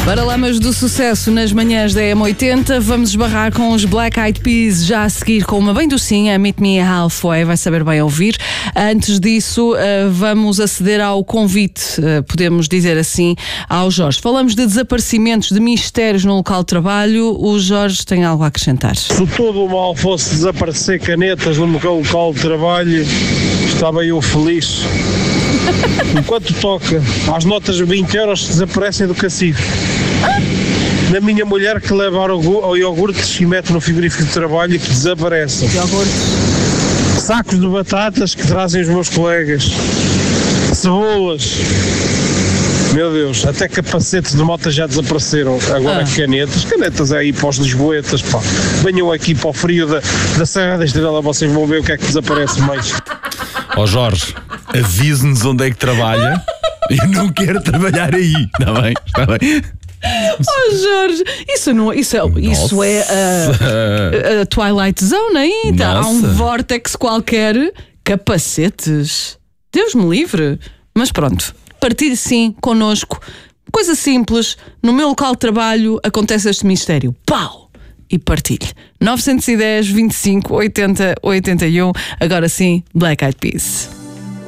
Paralamas do sucesso nas manhãs da M80. Vamos esbarrar com os Black Eyed Peas já a seguir com uma bem docinha, Meet Me Halfway, vai saber bem ouvir. Antes disso, vamos aceder ao convite, podemos dizer assim, ao Jorge. Falamos de desaparecimentos, de mistérios no local de trabalho. O Jorge tem algo a acrescentar. Se todo o mal fosse desaparecer canetas no meu local de trabalho, estava eu feliz. Enquanto toca, as notas de 20 euros desaparecem do cacife. Na minha mulher que leva ao iogurte e mete no frigorífico de trabalho e que desaparece. Sacos de batatas que trazem os meus colegas. Cebolas. Meu Deus, até capacetes de moto já desapareceram. Agora canetas aí para os lisboetas, pá. Venham aqui para o frio da Serra da Estrela, vocês vão ver o que é que desaparece mais. Ó Jorge, avise-nos onde é que trabalha. Eu não quero trabalhar aí, está bem? Está bem? Oh Jorge, isso é a Twilight Zone ainda. Há um vórtex qualquer. Capacetes. Deus me livre. Mas pronto, partilhe sim connosco. Coisa simples. No meu local de trabalho acontece este mistério. Pau! E partilhe. 910 25 80 81. Agora sim, Black Eyed Peas.